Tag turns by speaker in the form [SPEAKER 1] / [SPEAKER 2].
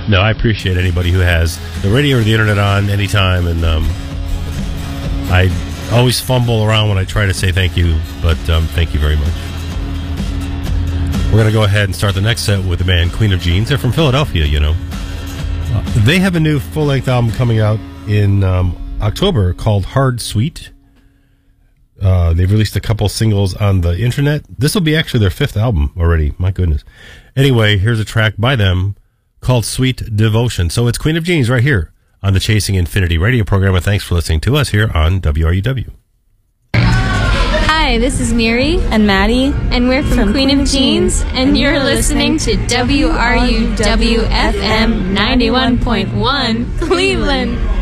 [SPEAKER 1] No, I appreciate anybody who has the radio or the internet on anytime, and I always fumble around when I try to say thank you, but thank you very much. We're going to go ahead and start the next set with the band Queen of Jeans. They're from Philadelphia, you know. They have a new full-length album coming out in October called Hard Sweet. They've released a couple singles on the internet. This will be actually their 5th album already. My goodness. Anyway, here's a track by them called Sweet Devotion. So it's Queen of Jeans right here on the Chasing Infinity radio program, and thanks for listening to us here on WRUW.
[SPEAKER 2] Hi, this is Miri
[SPEAKER 3] and Maddie,
[SPEAKER 2] and we're from Queen of Jeans, and you're listening to WRUW FM 91.1 Cleveland.